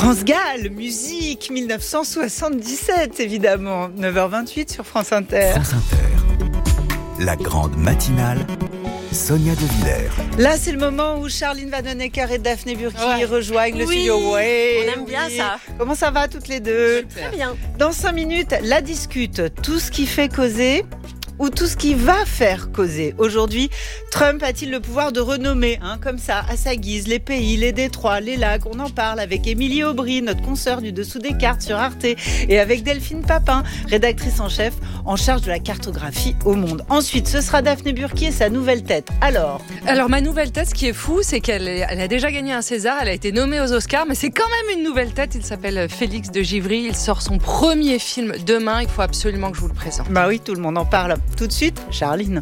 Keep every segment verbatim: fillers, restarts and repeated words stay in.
France Gall, musique dix-neuf cent soixante-dix-sept évidemment, neuf heures vingt-huit sur France Inter. France Inter, la grande matinale, Sonia De Villers. Là c'est le moment où Charline Vanhoenacker et Daphné Burki ouais. rejoignent le oui, studio. Ouais, on aime bien oui. ça. Comment ça va toutes les deux? Très bien. Dans cinq minutes, la discute, tout ce qui fait causer ou tout ce qui va faire causer. Aujourd'hui, Trump a-t-il le pouvoir de renommer, hein, comme ça, à sa guise, les pays, les détroits, les lacs? On en parle avec Émilie Aubry, notre consoeur du Dessous des cartes sur Arte, et avec Delphine Papin, rédactrice en chef en charge de la cartographie au monde. Ensuite, ce sera Daphné Burki et sa nouvelle tête. Alors Alors, ma nouvelle tête, ce qui est fou, c'est qu'elle est, elle a déjà gagné un César, elle a été nommée aux Oscars, mais c'est quand même une nouvelle tête. Il s'appelle Félix de Givry, il sort son premier film demain, il faut absolument que je vous le présente. Bah oui, tout le monde en parle. Tout de suite, Charline.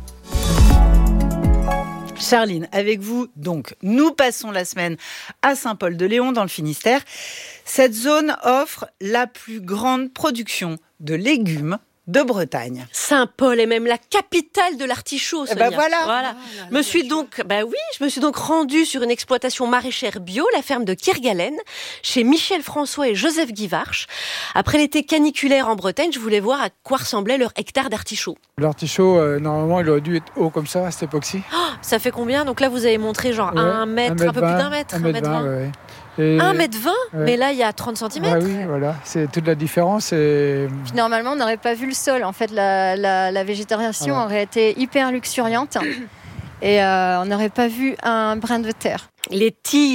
Charline, avec vous, donc, nous passons la semaine à Saint-Paul-de-Léon, dans le Finistère. Cette zone offre la plus grande production de légumes de Bretagne. Saint-Paul est même la capitale de l'artichaut. Eh ben Sonia. voilà. voilà. Ah, me suis donc, bah oui, je me suis donc rendue sur une exploitation maraîchère bio, la ferme de Kirgalen, chez Michel François et Joseph Guivarch. Après l'été caniculaire en Bretagne, je voulais voir à quoi ressemblait leur hectare d'artichaut. L'artichaut, euh, normalement, il aurait dû être haut comme ça à cette époque-ci. Oh, ça fait combien? Donc là, vous avez montré genre Ouais, un mètre, un, peu plus d'un mètre, un mètre vingt. Ouais. Et... un mètre vingt, ouais. Mais là, il y a trente centimètres. Ah oui, voilà, c'est toute la différence. Et... Puis normalement, on n'aurait pas vu le sol. En fait, la, la, la végétation Ah ouais. aurait été hyper luxuriante et euh, on n'aurait pas vu un brin de terre. Les tiges